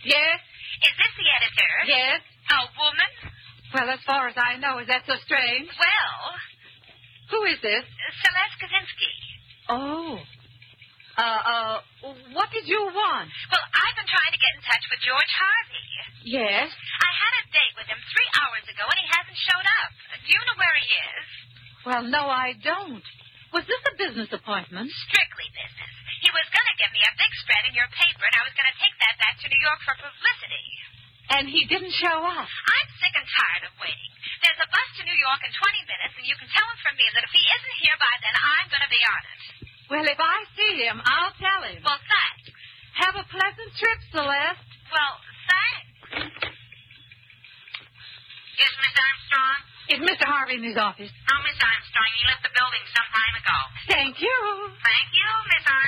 Yes? Is this the editor? Yes. A woman? Well, as far as I know, is that so strange? Well, Who is this? Celeste Kaczynski. Oh. What did you want? Well, I've been trying to get in touch with George Harvey. Yes? I had a date with him 3 hours ago, and he hasn't showed up. Do you know where he is? Well, no, I don't. Was this a business appointment? Strictly business. He was going to give me a big spread in your paper, and I was going to take that back to New York for publicity. And he didn't show up. I'm sick and tired of waiting. There's a bus to New York in 20 minutes, and you can tell him from me that if he isn't here by then, I'm going to be on it. Well, if I see him, I'll tell him. Well, thanks. Have a pleasant trip, Celeste. Well, thanks. Is Miss Armstrong? Is Mr. Harvey in his office? Oh, Miss Armstrong, he left the building some time ago. Thank you. Thank you, Miss Armstrong.